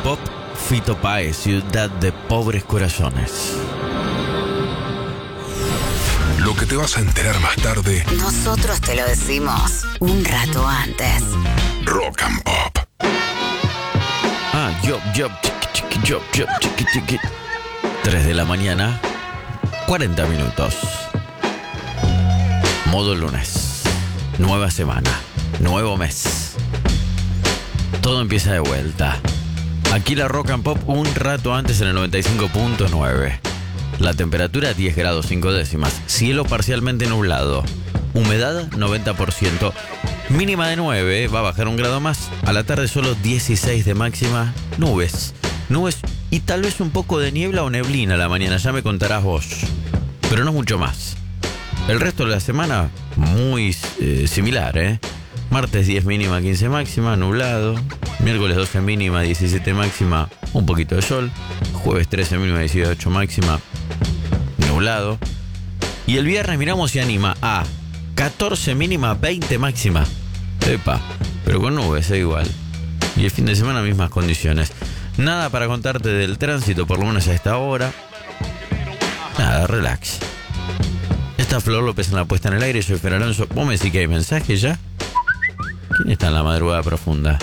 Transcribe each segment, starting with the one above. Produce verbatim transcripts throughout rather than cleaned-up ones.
Pop, Fito Páez, Ciudad de Pobres Corazones. Lo que te vas a enterar más tarde, nosotros te lo decimos un rato antes. Rock and Pop. Ah, job, job, chiqui, chiqui, job, job, chiqui, chiqui. tres de la mañana, cuarenta minutos. Modo lunes. Nueva semana. Nuevo mes. Todo empieza de vuelta. Aquí la Rock and Pop un rato antes en el noventa y cinco punto nueve. La temperatura diez grados cinco décimas. Cielo parcialmente nublado. Humedad noventa por ciento. Mínima de nueve. Va a bajar un grado más. A la tarde solo dieciséis de máxima. Nubes. Nubes y tal vez un poco de niebla o neblina a la mañana. Ya me contarás vos. Pero no mucho más. El resto de la semana muy eh, similar, ¿eh? Martes diez mínima, quince máxima, nublado. Miércoles doce mínima, diecisiete máxima, un poquito de sol. Jueves trece mínima, dieciocho máxima, nublado. Y el viernes miramos y anima a catorce mínima, veinte máxima. Epa, pero con nubes, eh, igual. Y el fin de semana mismas condiciones. Nada para contarte del tránsito, por lo menos a esta hora. Nada, relax. Está Flor López en la puesta en el aire, soy Fer Alonso. ¿Vos me decís que hay mensaje ya? ¿Quién está en la madrugada profunda?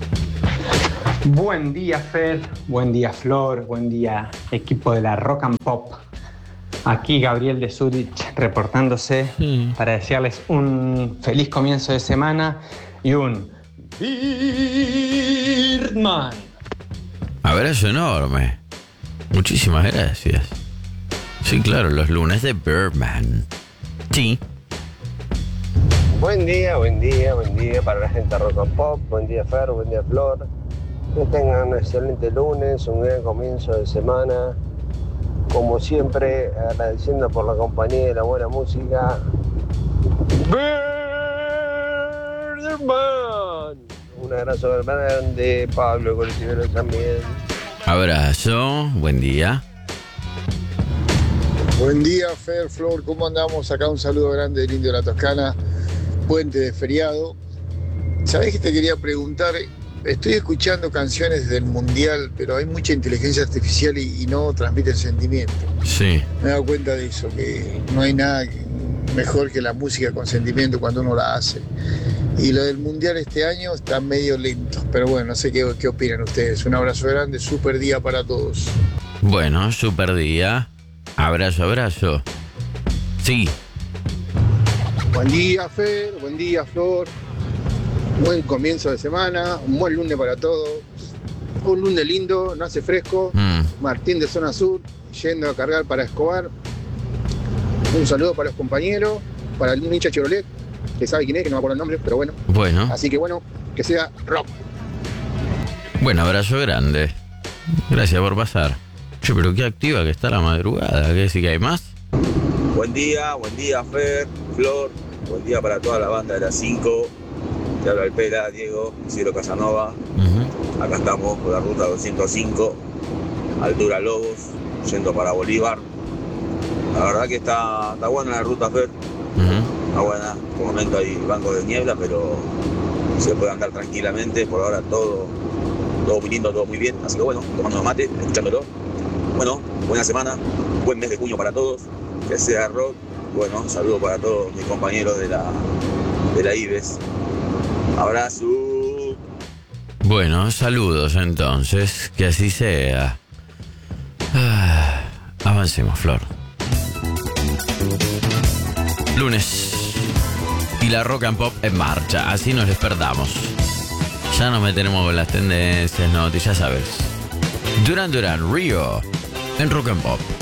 Buen día, Fer. Buen día, Flor. Buen día, equipo de la Rock and Pop. Aquí Gabriel de Zurich reportándose sí. para desearles un feliz comienzo de semana y un Birdman. Abrazo enorme. Muchísimas gracias. Sí, claro, los lunes de Birdman. Sí. Buen día, buen día, buen día para la gente de Rock and Pop. Buen día, Fer, buen día, Flor. Que tengan un excelente lunes, un gran comienzo de semana. Como siempre, agradeciendo por la compañía y la buena música. Birdman. Un abrazo grande, Pablo Colectivero también. Abrazo, buen día. Buen día, Fer, Flor, ¿cómo andamos? Acá un saludo grande del Indio de la Toscana, puente de feriado. ¿Sabés que te quería preguntar? Estoy escuchando canciones del Mundial, pero hay mucha inteligencia artificial y, y no transmiten sentimiento. Sí. Me he dado cuenta de eso, que no hay nada mejor que la música con sentimiento cuando uno la hace. Y lo del Mundial este año está medio lento, pero bueno, no sé qué, qué opinan ustedes. Un abrazo grande, súper día para todos. Bueno, súper día. Abrazo, abrazo. Sí. Buen día, Fer. Buen día, Flor. Buen comienzo de semana. Un buen lunes para todos. Un lunes lindo, no hace fresco. Mm. Martín de Zona Sur, yendo a cargar para Escobar. Un saludo para los compañeros. Para el hincha Chevrolet, que sabe quién es, que no me acuerdo el nombre, pero bueno. Bueno. Así que bueno, que sea rock. Buen abrazo grande. Gracias por pasar. Che, pero qué activa que está la madrugada, ¿qué decir que hay más? Buen día, buen día, Fer, Flor, buen día para toda la banda de las cinco. Te habla el Pela, Diego, Ciro Casanova. Uh-huh. Acá estamos por la ruta doscientos cinco, altura Lobos, yendo para Bolívar. La verdad que está, está buena la ruta, Fer. Uh-huh. Está buena, por el momento hay bancos de niebla, pero se puede andar tranquilamente. Por ahora todo, todo muy lindo, todo muy bien. Así que bueno, tomando mate, escuchándolo. Bueno, buena semana, buen mes de junio para todos, que sea rock. Bueno, saludo para todos mis compañeros de la, de la I B E S. Abrazo. Bueno, saludos entonces, que así sea. Ah, avancemos, Flor. Lunes y la Rock and Pop en marcha, así nos despertamos. Ya nos meteremos con las tendencias, no, ya sabes. Duran Duran, Río, en Rock and Pop.